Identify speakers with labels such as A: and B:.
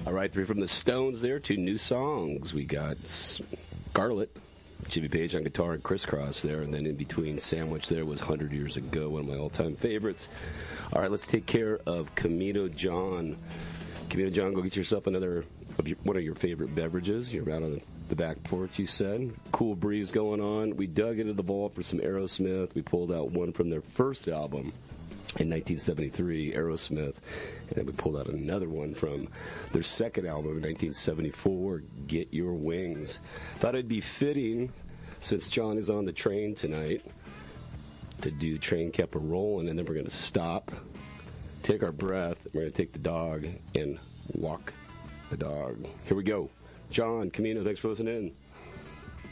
A: All right, three from the Stones there, two new songs. We got Scarlet, Jimmy Page on guitar and Crisscross there, and then in between Sandwich there was 100 Years Ago, one of my all-time favorites. All right, let's take care of Camino John. Camino John, go get yourself one of your favorite beverages. You're out on the back porch, you said. Cool breeze going on. We dug into the vault for some Aerosmith. We pulled out one from their first album in 1973, Aerosmith. And then we pulled out another one from their second album in 1974, Get Your Wings. Thought it'd be fitting, since John is on the train tonight, to do Train Kept a Rolling, and then we're going to stop, take our breath, we're going to take the dog and walk the dog. Here we go. John, Camino, thanks for listening in.